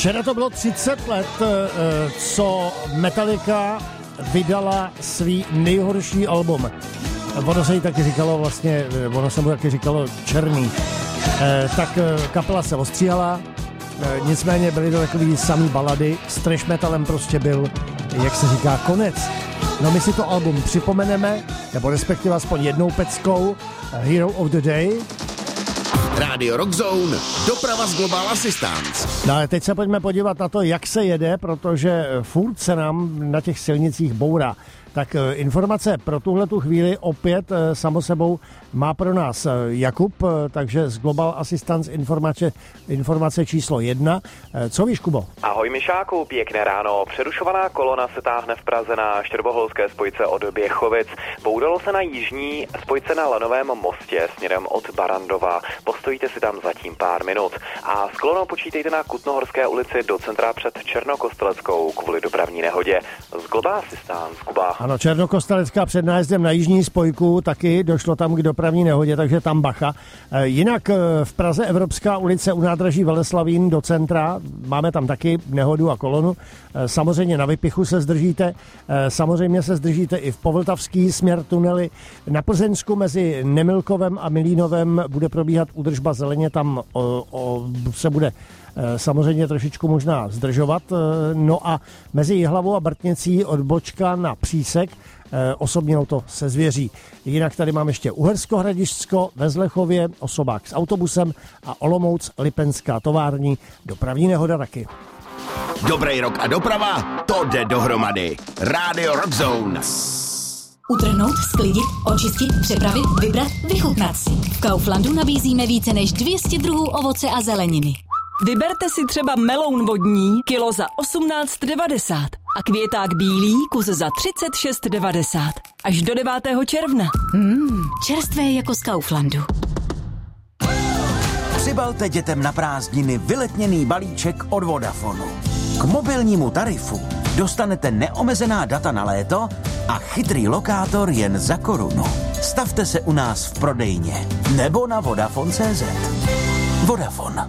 Včera to bylo 30 let, co Metallica vydala svý nejhorší album. Ono se jí taky říkalo vlastně, ono se mu taky říkalo Černý. Tak kapela se ostříhala, nicméně byly to takový samý balady, s thrash metalem prostě byl, jak se říká, konec. No my si to album připomeneme, nebo respektive aspoň jednou peckou, Hero of the Day. Radio Rock Zone, doprava z Global Assistance. No ale teď se pojďme podívat na to, jak se jede, protože furt se nám na těch silnicích bourá. Tak informace pro tuhletu chvíli opět samo sebou má pro nás Jakub, takže z Global Assistance informace číslo 1. Co víš, Kubo? Ahoj Mišáku, pěkné ráno. Přerušovaná kolona se táhne v Praze na Štěrboholské spojce od Běchovic. Boudalo se na jižní spojce na Lanovém mostě směrem od Barandova. Postojíte si tam zatím pár minut. A s kolonou počítejte na Kutnohorské ulici do centra před Černokosteleckou kvůli dopravní nehodě. Z Global Assistance, Kuba. Ano, Černokostelecká před nájezdem na jižní spojku taky došlo tam k dopravní nehodě, takže tam bacha. Jinak v Praze Evropská ulice u nádraží Veleslavín do centra, máme tam taky nehodu a kolonu. Samozřejmě na Vypichu se zdržíte, samozřejmě se zdržíte i v Povltavský směr tunely. Na Plzeňsku mezi Nemilkovem a Milínovem bude probíhat údržba zeleně, tam se bude samozřejmě trošičku možná zdržovat. No a mezi Jihlavou a Brtnicí od Bočka na Přísek osobní auto se Zvěří. Jinak tady mám ještě Uhersko Hradišťsko ve Zlechově, osobák s autobusem a Olomouc Lipenská tovární, dopravní nehoda taky. Dobrý rok a doprava, to jde dohromady. Radio Rock Zone. Utrhnout, sklidit, očistit, přepravit, vybrat, vychutnat si. V Kauflandu nabízíme více než 200 druhů ovoce a zeleniny. Vyberte si třeba meloun vodní, kilo za 18,90 a květák bílý, kus za 36,90. Až do 9. června. Čerstvé jako z Kauflandu. Přibalte dětem na prázdniny vyletněný balíček od Vodafonu. K mobilnímu tarifu dostanete neomezená data na léto a chytrý lokátor jen za korunu. Stavte se u nás v prodejně nebo na Vodafone.cz. Vodafone.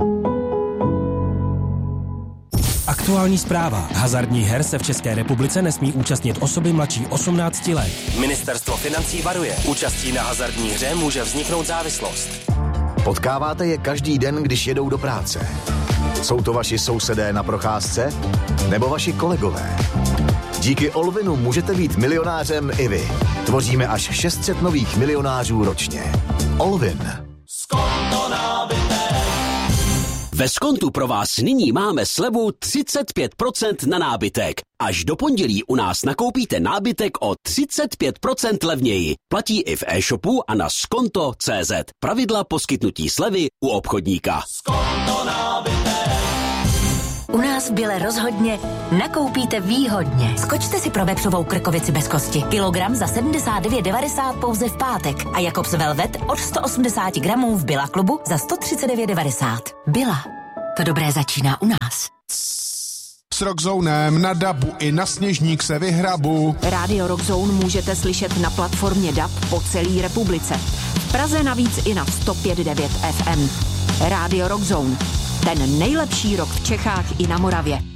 Aktuální zpráva. Hazardních her se v České republice nesmí účastnit osoby mladší 18 let. Ministerstvo financí varuje. Účastí na hazardní hře může vzniknout závislost. Potkáváte je každý den, když jedou do práce. Jsou to vaši sousedé na procházce? Nebo vaši kolegové? Díky Olvinu můžete být milionářem i vy. Tvoříme až 600 nových milionářů ročně. Olvin. Ve Skontu pro vás nyní máme slevu 35% na nábytek. Až do pondělí u nás nakoupíte nábytek o 35% levněji. Platí i v e-shopu a na skonto.cz. Pravidla poskytnutí slevy u obchodníka. Skonto nábytek. U nás v Bile rozhodně nakoupíte výhodně. Skočte si pro vepřovou krkovici bez kosti. Kilogram za 79,90 pouze v pátek. A Jakobs Velvet od 180 gramů v Billa klubu za 139,90. Billa. To dobré začíná u nás. S Rockzonem na dabu i na Sněžník se vyhrabu. Radio Rock Zone můžete slyšet na platformě DAB po celé republice. V Praze navíc i na 105,9 FM. Radio Rock Zone. Ten nejlepší rock v Čechách i na Moravě.